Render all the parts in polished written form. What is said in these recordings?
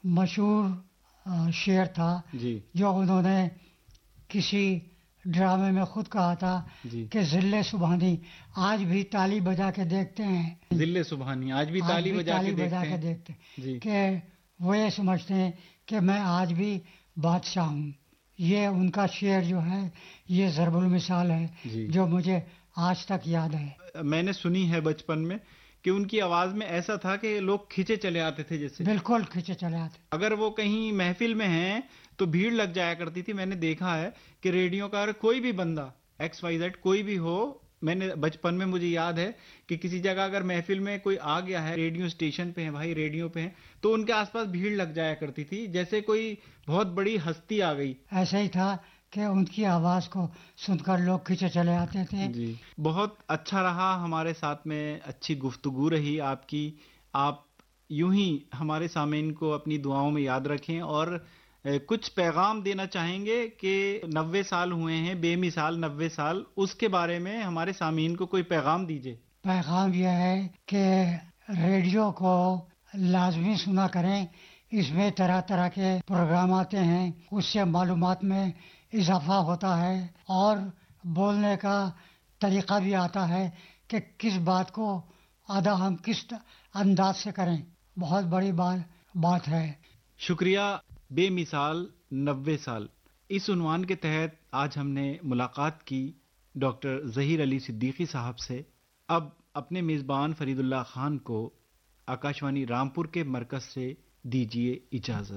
मशहूर शेर था जी जो उन्होंने किसी ड्रामे में खुद कहा था जी। कि जिले सुबहानी आज भी ताली बजा के देखते हैं, जिले सुबहानी आज भी आज ताली भी बजा के ताली देखते बजा के हैं देखते जी। कि वो ये समझते हैं कि मैं आज भी बादशाह हूँ। ये उनका शेर जो है ये ज़रबुल मिसाल है जी। जो मुझे आज तक याद है। मैंने सुनी है बचपन में कि उनकी आवाज में ऐसा था कि लोग खींचे चले आते थे, जैसे बिल्कुल खींचे चले आते। अगर वो कहीं महफिल में हैं तो भीड़ लग जाया करती थी। मैंने देखा है कि रेडियो का कोई भी बंदा XYZ कोई भी हो, मैंने बचपन में मुझे याद है कि किसी जगह अगर महफिल में कोई आ गया है, रेडियो स्टेशन पे है भाई, रेडियो पे है, तो उनके आसपास भीड़ लग जाया करती थी जैसे कोई बहुत बड़ी हस्ती आ गई। ऐसा ही था कि उनकी आवाज़ को सुनकर लोग खींचे चले आते थे जी। बहुत अच्छा रहा, हमारे साथ में अच्छी गुफ्तगू रही आपकी। आप यूं ही हमारे सामीन को अपनी दुआओं में याद रखें और कुछ पैगाम देना चाहेंगे कि 90 साल हुए हैं, बेमिसाल 90 साल, उसके बारे में हमारे सामीन को कोई पैगाम दीजिए। पैगाम यह है कि रेडियो को लाजमी सुना करें, इसमें तरह तरह के प्रोग्राम आते हैं, उससे मालूमात में इजाफा होता है और बोलने का तरीक़ा भी आता है कि किस बात को अदा हम किस अंदाज से करें। बहुत बड़ी बात है। शुक्रिया। बेमिसाल 90 साल, इस उन्वान के तहत आज हमने मुलाकात की डॉक्टर ज़हीर अली सिद्दीकी साहब से। अब अपने मेज़बान फरीदुल्लाह खान को आकाशवाणी रामपुर के मरकज़ से दीजिए इजाज़त।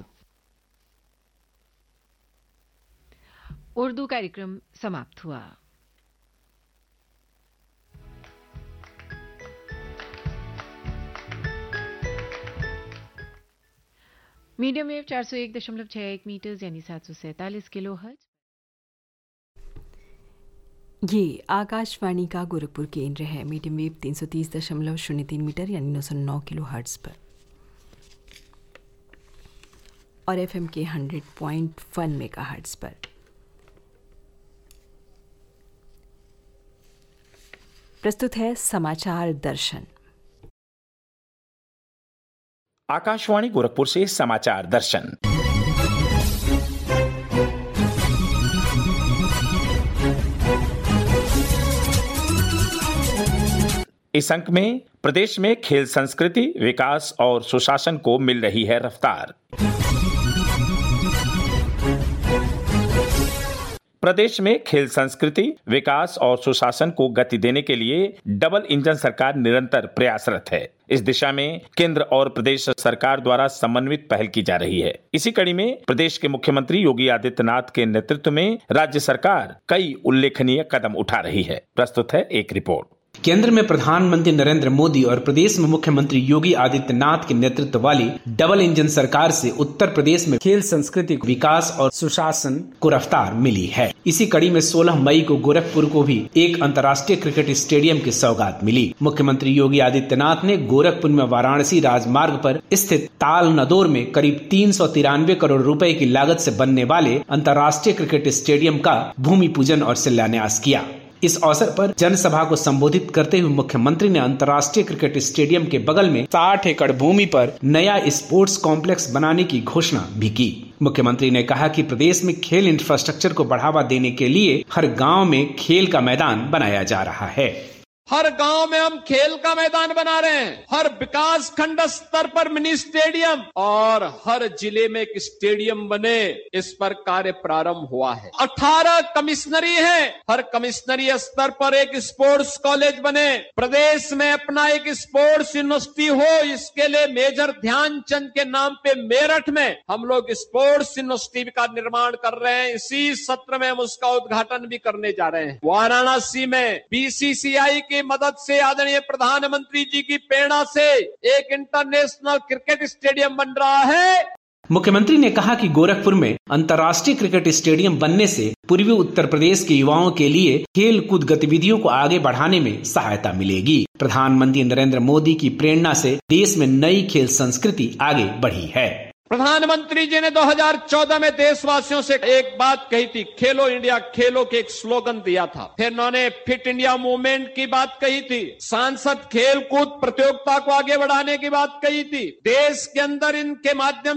उर्दू कार्यक्रम समाप्त हुआ। मीडियम वेव 401.61 मीटर्स यानी 747 किलोहर्ट्ज़। ये आकाशवाणी का गोरखपुर केंद्र है। मीडियम वेव 330.03 मीटर यानी 909 किलोहर्ट्ज़ पर और FM के 100.1 मेगाहर्ट्ज़ पर। प्रस्तुत है समाचार दर्शन। आकाशवाणी गोरखपुर से समाचार दर्शन। इस अंक में प्रदेश में खेल संस्कृति, विकास और सुशासन को मिल रही है रफ्तार। प्रदेश में खेल संस्कृति, विकास और सुशासन को गति देने के लिए डबल इंजन सरकार निरंतर प्रयासरत है। इस दिशा में केंद्र और प्रदेश सरकार द्वारा समन्वित पहल की जा रही है। इसी कड़ी में प्रदेश के मुख्यमंत्री योगी आदित्यनाथ के नेतृत्व में राज्य सरकार कई उल्लेखनीय कदम उठा रही है। प्रस्तुत है एक रिपोर्ट। केंद्र में प्रधानमंत्री नरेंद्र मोदी और प्रदेश में मुख्यमंत्री योगी आदित्यनाथ के नेतृत्व वाली डबल इंजन सरकार से उत्तर प्रदेश में खेल संस्कृति, विकास और सुशासन को रफ्तार मिली है। इसी कड़ी में 16 मई को गोरखपुर को भी एक अंतर्राष्ट्रीय क्रिकेट स्टेडियम की सौगात मिली। मुख्यमंत्री योगी आदित्यनाथ ने गोरखपुर में वाराणसी राजमार्ग पर स्थित ताल नदौर में करीब 393 करोड़ रुपए की लागत से बनने वाले अंतर्राष्ट्रीय क्रिकेट स्टेडियम का भूमि पूजन और शिलान्यास किया। इस अवसर पर जनसभा को संबोधित करते हुए मुख्यमंत्री ने अंतर्राष्ट्रीय क्रिकेट स्टेडियम के बगल में 60 एकड़ भूमि पर नया स्पोर्ट्स कॉम्प्लेक्स बनाने की घोषणा भी की। मुख्यमंत्री ने कहा कि प्रदेश में खेल इंफ्रास्ट्रक्चर को बढ़ावा देने के लिए हर गांव में खेल का मैदान बनाया जा रहा है। हर गांव में हम खेल का मैदान बना रहे हैं, हर विकास खंड स्तर पर मिनी स्टेडियम और हर जिले में एक स्टेडियम बने, इस पर कार्य प्रारंभ हुआ है। 18 कमिश्नरी है, हर कमिश्नरी स्तर पर एक स्पोर्ट्स कॉलेज बने, प्रदेश में अपना एक स्पोर्ट्स यूनिवर्सिटी हो। इसके लिए मेजर ध्यानचंद के नाम पे मेरठ में हम लोग स्पोर्ट्स यूनिवर्सिटी का निर्माण कर रहे हैं। इसी सत्र में हम उसका उद्घाटन भी करने जा रहे हैं। वाराणसी में BCCI की मदद से, आदरणीय प्रधानमंत्री जी की प्रेरणा से एक इंटरनेशनल क्रिकेट स्टेडियम बन रहा है। मुख्यमंत्री ने कहा कि गोरखपुर में अंतर्राष्ट्रीय क्रिकेट स्टेडियम बनने से पूर्वी उत्तर प्रदेश के युवाओं के लिए खेल कूद गतिविधियों को आगे बढ़ाने में सहायता मिलेगी। प्रधानमंत्री नरेंद्र मोदी की प्रेरणा से देश में नई खेल संस्कृति आगे बढ़ी है। प्रधानमंत्री जी ने 2014 में देशवासियों से एक बात कही थी, खेलो इंडिया खेलो के एक स्लोगन दिया था। फिर उन्होंने फिट इंडिया मूवमेंट की बात कही थी, सांसद खेल कूद प्रतियोगिता को आगे बढ़ाने की बात कही थी। देश के अंदर इनके माध्यम